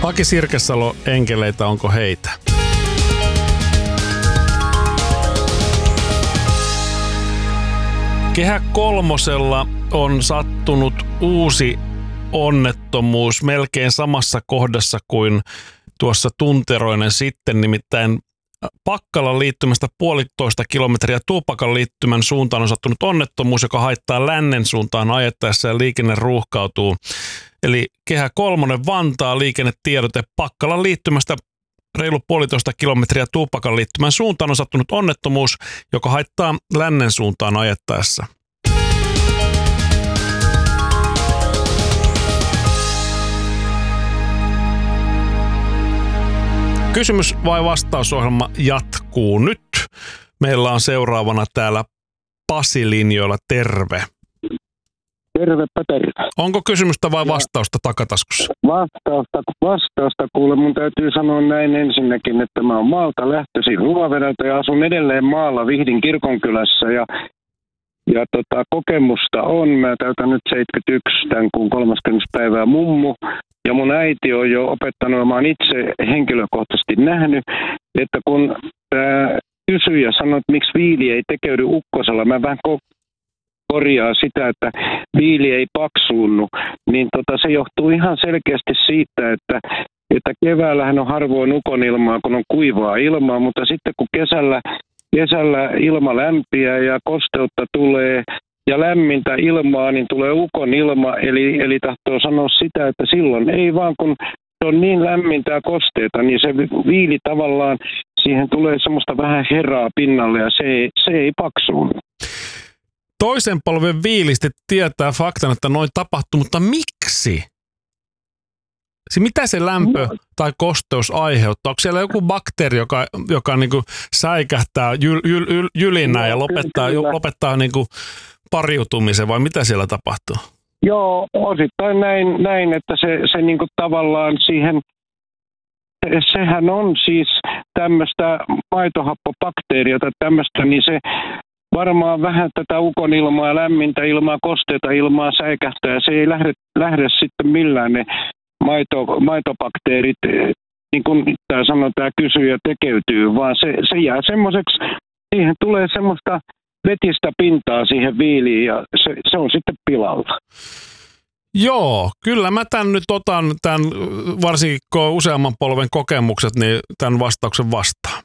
Aki Sirkesalo, enkeleitä, onko heitä? Kehä kolmosella on sattunut uusi onnettomuus melkein samassa kohdassa kuin tuossa tunteroinen sitten, nimittäin Pakkalan liittymästä 1,5 kilometriä Tuupakan liittymän suuntaan on sattunut onnettomuus, joka haittaa lännen suuntaan ajettaessa ja liikenne ruuhkautuu. Eli Kehä kolmonen Vantaa liikennetiedote Pakkalan liittymästä reilu 1,5 kilometriä Tuupakan liittymän suuntaan on sattunut onnettomuus, joka haittaa lännen suuntaan ajettaessa. Kysymys vai vastausohjelma jatkuu nyt. Meillä on seuraavana täällä Pasi linjoilla, terve. Tervepä terve. Onko kysymystä vai vastausta takataskussa? Vastausta kuule. Mun täytyy sanoa näin ensinnäkin, että mä oon maalta lähtöisin Ruovedeltä ja asun edelleen maalla Vihdin kirkonkylässä ja kokemusta on. Mä täytän nyt 71 tämän kuun 30. päivää mummu. Ja mun äiti on jo opettanut, ja mä oon itse henkilökohtaisesti nähnyt, että kun kysyjä sanoi, että miksi viili ei tekeydy ukkosella, mä vähän korjaa sitä, että viili ei paksuunnu, niin se johtuu ihan selkeästi siitä, että keväällähän on harvoin ukonilmaa, kun on kuivaa ilmaa, mutta sitten kun kesällä ilma lämpiää ja kosteutta tulee, ja lämmintä ilmaa, niin tulee ukon ilma, eli tahtoo sanoa sitä, että silloin ei vaan, kun se on niin lämmintä ja kosteita, niin se viili tavallaan, siihen tulee semmoista vähän herraa pinnalle ja se ei paksuun. Toisen polven viilisti tietää faktan, että noin tapahtuu, mutta miksi? Mitä se lämpö tai kosteus aiheuttaa? Onko siellä joku bakteeri, joka niinku säikähtää jylinää ja lopettaa niinku pariutumisen, vai mitä siellä tapahtuu? Joo, osittain näin että se niinku tavallaan siihen, sehän on siis tämmöistä maitohappobakteeria tai tämmöistä, niin se varmaan vähän tätä ukonilmaa, lämmintä ilmaa, kosteita ilmaa säikähtää, ja se ei lähde sitten millään ne maitobakteerit, niin kuin tämä kysyjä tekeytyy, vaan se jää semmoiseksi, siihen tulee semmoista vetistä pintaa siihen viiliin ja se on sitten pilalla. Joo, kyllä mä tän nyt otan, varsinkin kun on useamman polven kokemukset, niin tämän vastauksen vastaan.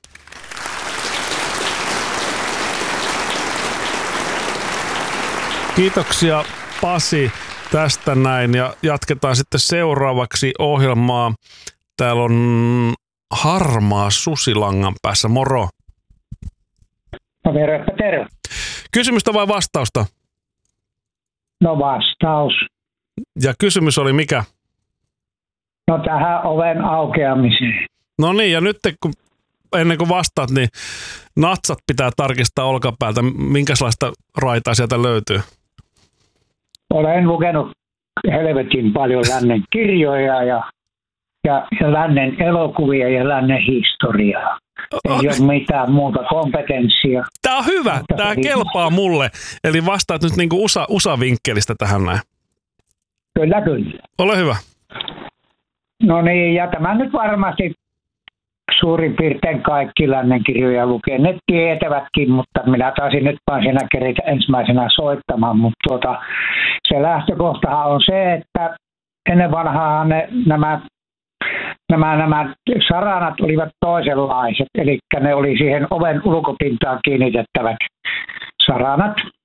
Kiitoksia Pasi tästä näin ja jatketaan sitten seuraavaksi ohjelmaa. Täällä on harmaa susi langan päässä. Moro. No terve. Kysymystä vai vastausta? No vastaus. Ja kysymys oli mikä? No tähän oven aukeamiseen. No niin, ja nyt ennen kuin vastaat, niin natsat pitää tarkistaa olkapäältä. Minkälaista raitaa sieltä löytyy? Olen lukenut helvetin paljon lännen kirjoja ja lännen elokuvia ja lännen historiaa. Ei ole mitään muuta kompetenssia. Tämä on hyvä. Tämä kelpaa mulle. Eli vastaat nyt niinku USA-vinkkelistä tähän näin. Kyllä. Ole hyvä. No niin, ja tämä nyt varmasti suurin piirtein kaikki lännen kirjoja lukee. Ne tietävätkin, mutta minä taisin nyt vain siinä keritä ensimmäisenä soittamaan. Mutta se lähtökohtahan on se, että ennen vanhaa nämä saranat olivat toisenlaiset, eli ne oli siihen oven ulkopintaan kiinnitettävät saranat.